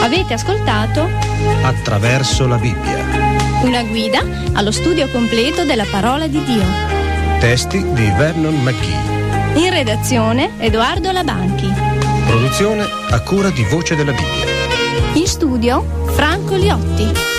Avete ascoltato Attraverso la Bibbia. una guida allo studio completo della parola di Dio. Testi di Vernon McGee. In redazione Edoardo Labanchi. Produzione a cura di Voce della Bibbia. In studio Franco Liotti.